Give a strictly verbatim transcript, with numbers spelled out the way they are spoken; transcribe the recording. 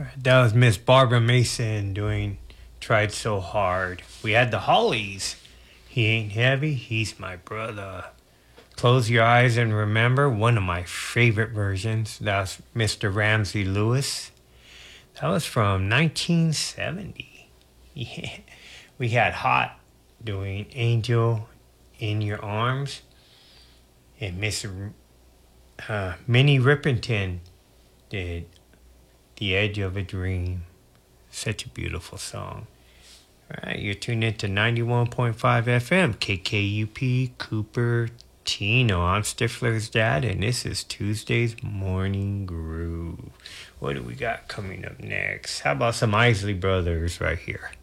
That was Miss Barbara Mason doing Tried So Hard. We had the Hollies. He ain't heavy, he's my brother. Close Your Eyes and Remember, one of my favorite versions. That was Mister Ramsey Lewis. That was from nineteen seventy. Yeah. We had Hot doing Angel in Your Arms. And Miss uh, Minnie Riperton did The Edge of a Dream. Such a beautiful song. All right, you're tuned into ninety-one point five F M, K K U P, Cupertino. I'm Stifler's dad, and this is Tuesday's Morning Groove. What do we got coming up next? How about some Isley Brothers right here?